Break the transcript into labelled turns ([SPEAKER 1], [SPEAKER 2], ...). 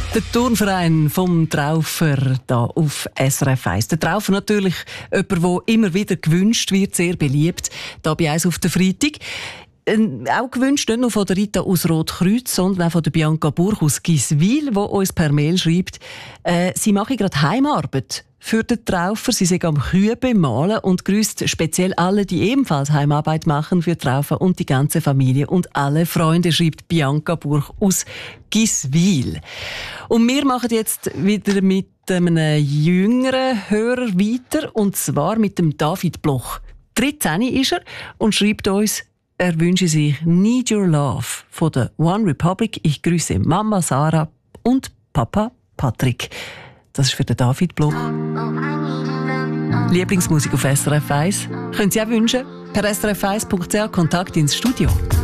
[SPEAKER 1] Der Turnverein vom Traufer da auf SRF 1. Der Traufer natürlich jemand, der immer wieder gewünscht wird, sehr beliebt, da bei uns auf der Freitag. Auch gewünscht nicht nur von der Rita aus Rotkreuz, sondern auch von der Bianca Burch aus Giswil, die uns per Mail schreibt, sie mache gerade Heimarbeit für den Traufer. Sie sind am Kühe bemalen und grüßt speziell alle, die ebenfalls Heimarbeit machen für Traufer und die ganze Familie und alle Freunde, schreibt Bianca Burch aus Giswil. Und wir machen jetzt wieder mit einem jüngeren Hörer weiter, und zwar mit dem David Bloch. 13 ist er und schreibt uns, er wünsche sich «Need Your Love» von der One Republic. Ich grüße Mama Sarah und Papa Patrick. Das ist für den David Bloch. Lieblingsmusik auf SRF 1. Können Sie auch wünschen? Per srf1.ch Kontakt ins Studio.